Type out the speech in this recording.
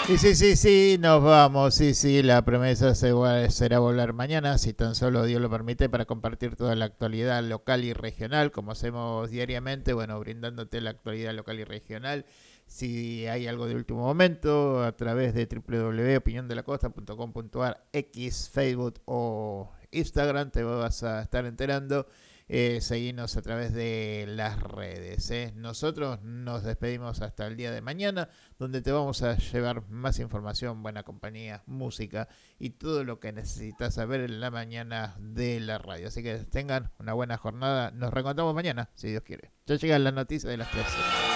Y sí, sí, sí, nos vamos. Sí, sí, la promesa será volver mañana, si tan solo Dios lo permite, para compartir toda la actualidad local y regional, como hacemos diariamente, bueno, brindándote la actualidad local y regional. Si hay algo de último momento, a través de www.opiniondelacosta.com.ar, X, Facebook o Instagram, te vas a estar enterando. Seguirnos a través de las redes. Nosotros nos despedimos hasta el día de mañana, donde te vamos a llevar más información, buena compañía, música y todo lo que necesitas saber en la mañana de la radio. Así que tengan una buena jornada. Nos reencontramos mañana, si Dios quiere. Ya llegan las noticias de las 13.